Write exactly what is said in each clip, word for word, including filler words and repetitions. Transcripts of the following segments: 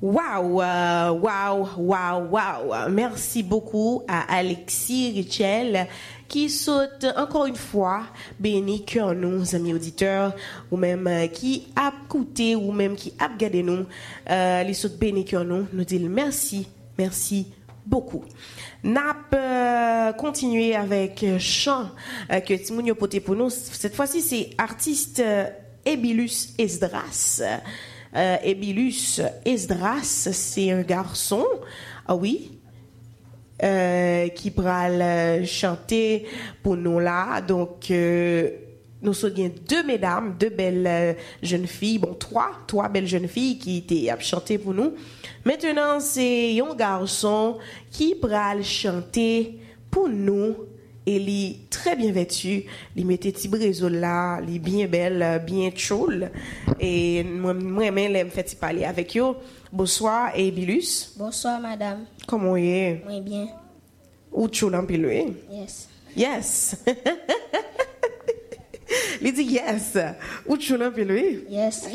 Waouh, waouh, waouh, waouh. Merci beaucoup à Alexis Richel qui saute encore une fois béni cœur nous, amis auditeurs, ou même euh, qui a écouté, ou même qui a regardé nous, euh, les sautes béni cœur nous, nous disent merci, merci beaucoup. Nap euh, continuer avec euh, chant euh, que Timounio poté pour nous. Cette fois-ci, c'est artiste euh, Ebilus Esdras. Euh, Ebilus Esdras, c'est un garçon, ah oui, euh, qui pral chanter pour nous là. Donc, euh, nous sommes deux mesdames, deux belles euh, jeunes filles, bon, trois, trois belles jeunes filles qui étaient à chanter pour nous. Maintenant, c'est un garçon qui pral chanter pour nous. Et il est très bien vêtu, il mettait petit réseau là, il est bien belle, bien choule. Et moi, moi, je me fait parler avec eux. Bonsoir, Ebilus. Bonsoir, madame. Comment est? Oui, bien. Ou choule en pilé? Yes. Yes. Il dit yes. Ou choule en pilé? Yes.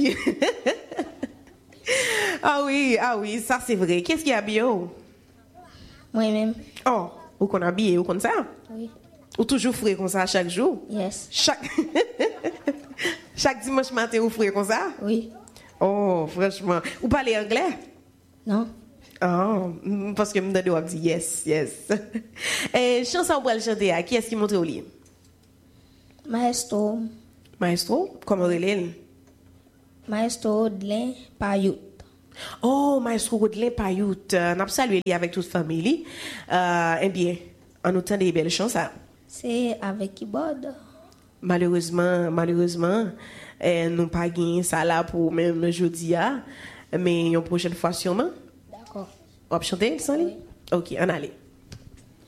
Ah oui, ah oui, ça c'est vrai. Qu'est-ce qu'il y a bio? Moi-même. Oh, ou qu'on a habillé, ou comme ça? Oui. Ou toujours frais comme ça chaque jour? Yes. Chaque, chaque dimanche matin, ou frais comme ça? Oui. Oh, franchement. Ou parlez anglais? Non. Oh, parce que je dois dire yes, yes. Et chanson pour le chanter, qui est-ce qui montre au lit? Maestro. Maestro? Comment relève? Maestro Odlin Payut. Oh, Maestro Odlin Payut. Euh, N'a pas salué avec toute famille. Euh, eh bien, en autant des belles chansons. C'est avec keyboard. Malheureusement, malheureusement, eh, nous pas gagné ça là pour même jeudi, mais une prochaine fois sûrement. D'accord. On va chanter, sans lui? Oui. Ok, on allait.